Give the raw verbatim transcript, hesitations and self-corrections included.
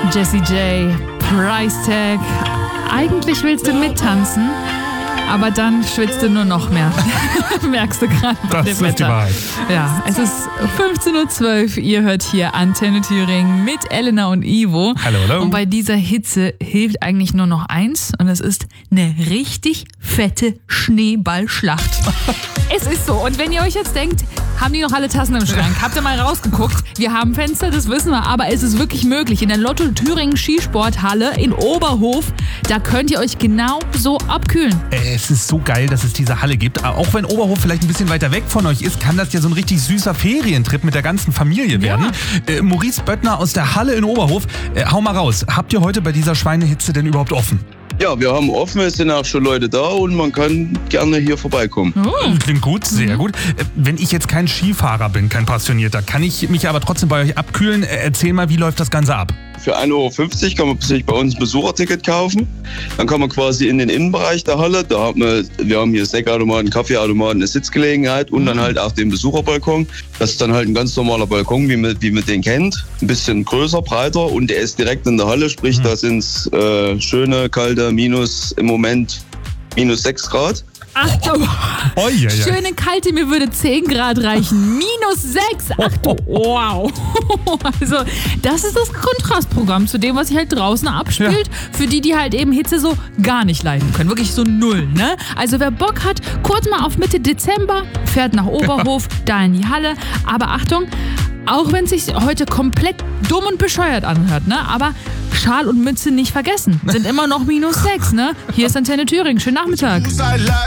Jessie J, Price Tag. Eigentlich willst du mittanzen, aber dann schwitzt du nur noch mehr. Merkst du gerade bei dem Wetter. Das ist die Wahrheit. Ja, es ist fünfzehn Uhr zwölf. Ihr hört hier Antenne Thüringen mit Elena und Ivo. Hallo, hallo. Und bei dieser Hitze hilft eigentlich nur noch eins und es ist eine richtig fette Schneeballschlacht. Es ist so. Und wenn ihr euch jetzt denkt, haben die noch alle Tassen im Schrank? Habt ihr mal rausgeguckt? Wir haben Fenster, das wissen wir, aber es ist wirklich möglich. In der Lotto Thüringen Skisporthalle in Oberhof, da könnt ihr euch genau so abkühlen. Es ist so geil, dass es diese Halle gibt. Auch wenn Oberhof vielleicht ein bisschen weiter weg von euch ist, kann das ja so ein richtig süßer Ferientrip mit der ganzen Familie werden. Ja. Äh, Maurice Böttner aus der Halle in Oberhof. Äh, hau mal raus. Habt ihr heute bei dieser Schweinehitze denn überhaupt offen? Ja, wir haben offen, es sind auch schon Leute da und man kann gerne hier vorbeikommen. Oh. Klingt gut, sehr gut. Wenn ich jetzt kein Skifahrer bin, kein Passionierter, kann ich mich aber trotzdem bei euch abkühlen? Erzähl mal, wie läuft das Ganze ab? Für ein Euro fünfzig kann man sich bei uns ein Besucherticket kaufen. Dann kann man quasi in den Innenbereich der Halle, da haben wir, wir haben hier Snackautomaten, Kaffeeautomaten, eine Sitzgelegenheit und dann halt auch den Besucherbalkon. Das ist dann halt ein ganz normaler Balkon, wie man, wie man den kennt. Ein bisschen größer, breiter und der ist direkt in der Halle, sprich, mhm. da sind es äh, schöne, kalte, minus im Moment minus sechs Grad. Achtung! Oh, ja, ja. Schöne kalte, mir würde zehn Grad reichen. Minus sechs. Achtung! Wow! Also, das ist das Kontrastprogramm zu dem, was sich halt draußen abspielt. Ja. Für die, die halt eben Hitze so gar nicht leiden können. Wirklich so null, ne? Also, wer Bock hat, kurz mal auf Mitte Dezember, fährt nach Oberhof, da in die Halle. Aber Achtung! Auch wenn es sich heute komplett dumm und bescheuert anhört, ne? Aber Schal und Mütze nicht vergessen. Sind immer noch minus sechs, ne? Hier ist Antenne Thüringen. Schönen Nachmittag.